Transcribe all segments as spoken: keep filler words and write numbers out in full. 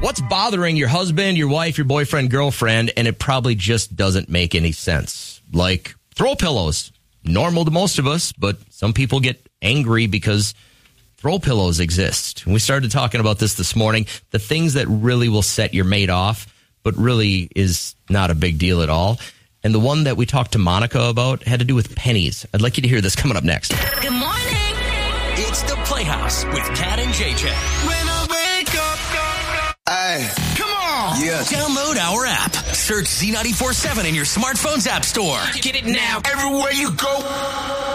What's bothering your husband, your wife, your boyfriend, girlfriend, and it probably just doesn't make any sense? Like throw pillows. Normal to most of us, but some people get angry because throw pillows exist. We started talking about this this morning. The things that really will set your mate off, but really is not a big deal at all. And the one that we talked to Monica about had to do with pennies. I'd like you to hear this coming up next. Good morning. It's the Playhouse with Kat and J J. When I wake up, Hey, come on. yes. Download our app. Search Z nine four seven in your smartphone's app store. Get it now. Everywhere you go.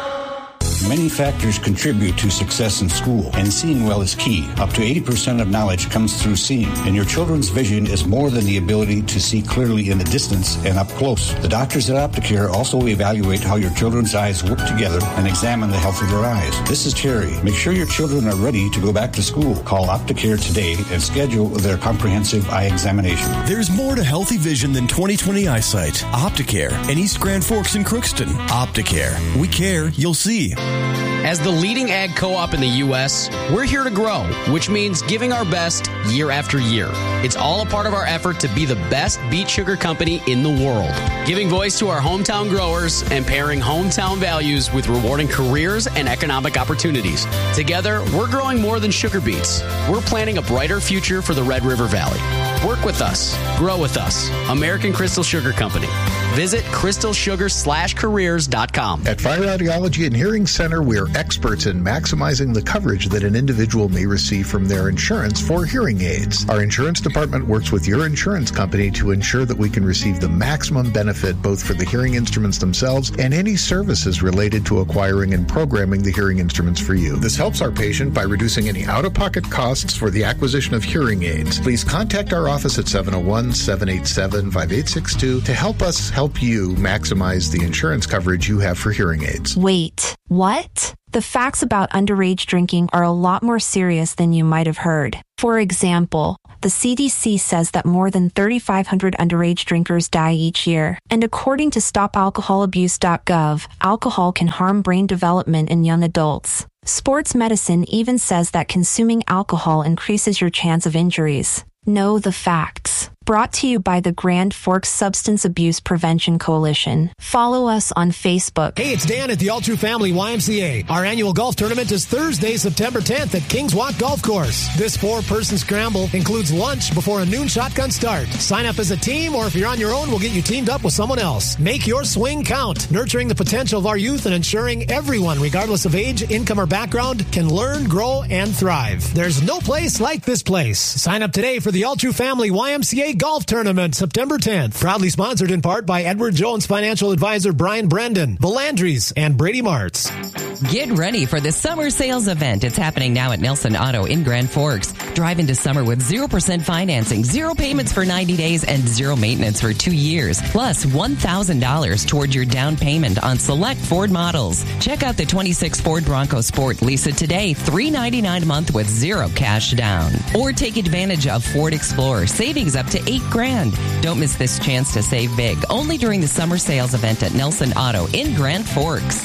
Many factors contribute to success in school, and seeing well is key. Up to eighty percent of knowledge comes through seeing, and your children's vision is more than the ability to see clearly in the distance and up close. The doctors at Opticare also evaluate how your children's eyes work together and examine the health of their eyes. This is Terry. Make sure your children are ready to go back to school. Call Opticare today and schedule their comprehensive eye examination. There's more to healthy vision than twenty twenty eyesight. Opticare in East Grand Forks and Crookston. Opticare. We care. You'll see. As the leading ag co-op in the U S, we're here to grow, which means giving our best year after year. It's all a part of our effort to be the best beet sugar company in the world, giving voice to our hometown growers and pairing hometown values with rewarding careers and economic opportunities. Together, we're growing more than sugar beets. We're planning a brighter future for the Red River Valley. Work with us. Grow with us. American Crystal Sugar Company. Visit crystal sugar slash careers dot com. At Fire Audiology and Hearing Center, we are experts in maximizing the coverage that an individual may receive from their insurance for hearing aids. Our insurance department works with your insurance company to ensure that we can receive the maximum benefit both for the hearing instruments themselves and any services related to acquiring and programming the hearing instruments for you. This helps our patient by reducing any out-of-pocket costs for the acquisition of hearing aids. Please contact our office at seven oh one, seven eight seven, five eight six two to help us help you maximize the insurance coverage you have for hearing aids. Wait, what? The facts about underage drinking are a lot more serious than you might have heard. For example, the C D C says that more than three thousand five hundred underage drinkers die each year. And according to stop alcohol abuse dot gov, alcohol can harm brain development in young adults. Sports medicine even says that consuming alcohol increases your chance of injuries. Know the facts. Brought to you by the Grand Forks Substance Abuse Prevention Coalition. Follow us on Facebook. Hey, it's Dan at the All True Family Y M C A. Our annual golf tournament is Thursday, September tenth at Kings Walk Golf Course. This four-person scramble includes lunch before a noon shotgun start. Sign up as a team, or if you're on your own, we'll get you teamed up with someone else. Make your swing count, nurturing the potential of our youth and ensuring everyone, regardless of age, income, or background, can learn, grow, and thrive. There's no place like this place. Sign up today for the All True Family Y M C A Golf Tournament, September tenth. Proudly sponsored in part by Edward Jones financial advisor Brian Brendan, the Landrys, and Brady Martz. Get ready for the summer sales event. It's happening now at Nelson Auto in Grand Forks. Drive into summer with zero percent financing, zero payments for ninety days, and zero maintenance for two years. Plus one thousand dollars toward your down payment on select Ford models. Check out the twenty-six Ford Bronco Sport. Lease it today, three hundred ninety-nine dollars a month with zero cash down. Or take advantage of Ford Explorer. Savings up to eight grand. Don't miss this chance to save big. Only during the summer sales event at Nelson Auto in Grand Forks.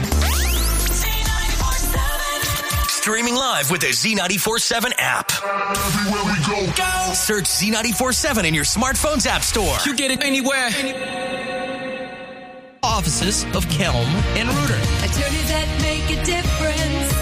Streaming live with the Z ninety-four seven app. Everywhere we go. Go! Search Z ninety-four seven in your smartphone's app store. You get it anywhere. Offices of Kelm and Reuter. Attorneys that make a difference.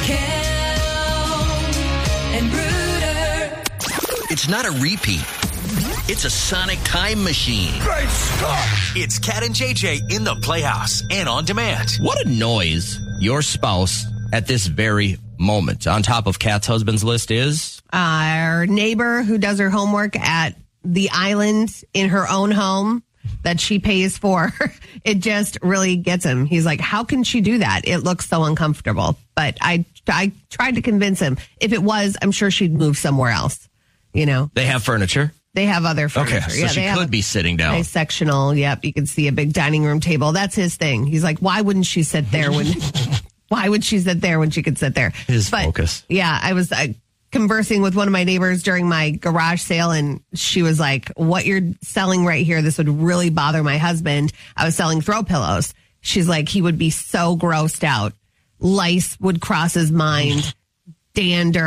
Kelm and Reuter. It's not a repeat. It's a sonic time machine. Great stuff. It's Kat and J J in the Playhouse and on demand. What a noise your spouse at this very moment. On top of Kat's husband's list is our neighbor who does her homework at the island in her own home that she pays for. It just really gets him. He's like, how can she do that? It looks so uncomfortable. But I, I tried to convince him. If it was, I'm sure she'd move somewhere else. You know, they have furniture. They have other furniture. Okay, so yeah, she they could have be sitting down. Nice sectional. Yep, you can see a big dining room table. That's his thing. He's like, why wouldn't she sit there when? Why would she sit there when she could sit there? His but, focus. Yeah, I was uh, conversing with one of my neighbors during my garage sale, and she was like, "What you're selling right here, this would really bother my husband." I was selling throw pillows. She's like, he would be so grossed out. Lice would cross his mind. Dander.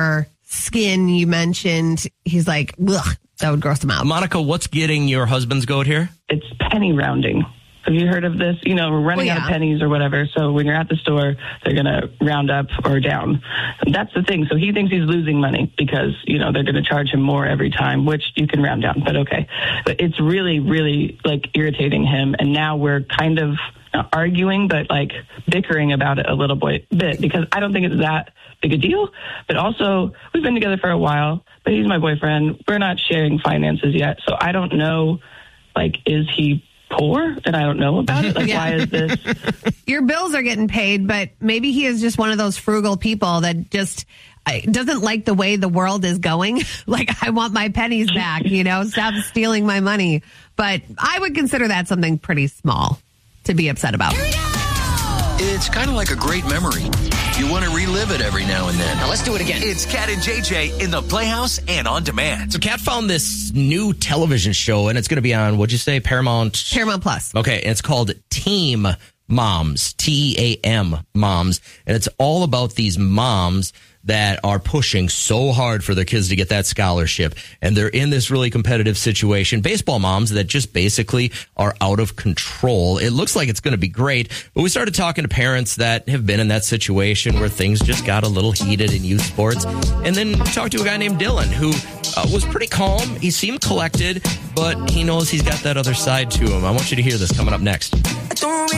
skin you mentioned. He's like, ugh, that would gross him out. Monica, what's getting your husband's goat here? It's penny rounding. Have you heard of this? You know, we're running Oh, yeah. out of pennies or whatever. So when you're at the store, they're going to round up or down. That's the thing. So he thinks he's losing money because, you know, they're going to charge him more every time, which you can round down, but okay. But it's really, really like irritating him. And now we're kind of not arguing, but like bickering about it a little bit because I don't think it's that big a deal. But also, we've been together for a while, but he's my boyfriend. We're not sharing finances yet. So I don't know, like, is he poor and I don't know about it? Like, Yeah. why is this? Your bills are getting paid, but maybe he is just one of those frugal people that just uh, doesn't like the way the world is going. Like, I want my pennies back, you know, stop stealing my money. But I would consider that something pretty small to be upset about. It's kind of like a great memory. You want to relive it every now and then. Now let's do it again. It's Cat and J J in the Playhouse and on demand. So Kat found this new television show, and it's going to be on, what'd you say, Paramount? Paramount Plus. Okay, and it's called Team Moms, T E A M Moms, and it's all about these moms that are pushing so hard for their kids to get that scholarship, and they're in this really competitive situation. Baseball moms that just basically are out of control. It looks like it's going to be great, but we started talking to parents that have been in that situation where things just got a little heated in youth sports, and then we talked to a guy named Dylan who uh, was pretty calm. He seemed collected, but he knows he's got that other side to him. I want you to hear this coming up next.